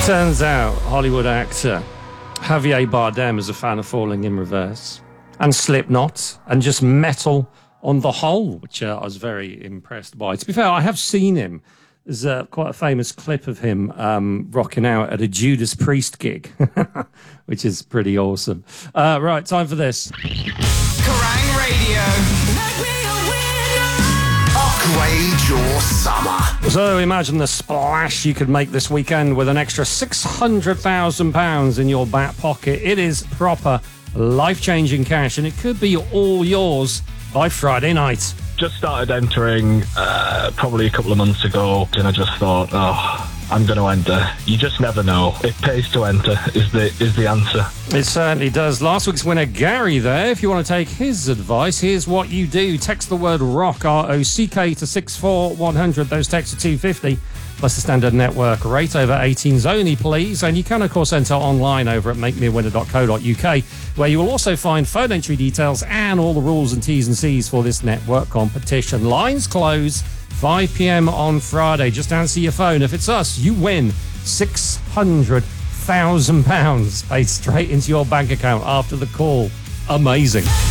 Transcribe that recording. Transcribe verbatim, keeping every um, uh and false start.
Turns out Hollywood actor Javier Bardem is a fan of Falling in Reverse and Slipknot and just metal on the whole, which uh, I was very impressed by. To be fair, I have seen him. There's uh, quite a famous clip of him um, rocking out at a Judas Priest gig, which is pretty awesome. Uh, right, time for this. Kerrang Radio. Upgrade your summer. So imagine the splash you could make this weekend with an extra six hundred thousand pounds in your back pocket. It is proper life-changing cash, and it could be all yours by Friday night. Just started entering uh, probably a couple of months ago, and I just thought, oh, I'm going to enter. You just never know. It pays to enter is the is the answer. It certainly does. Last week's winner, Gary, there. If you want to take his advice, here's what you do. Text the word ROCK, R O C K, to six four one hundred. Those texts are two fifty, plus the standard network rate. Over eighteens only, please. And you can, of course, enter online over at make me a winner dot co dot U K, where you will also find phone entry details and all the rules and T's and C's for this network competition. Lines close five p.m. on Friday. Just answer your phone. If it's us, you win six hundred thousand pounds paid straight into your bank account after the call. Amazing.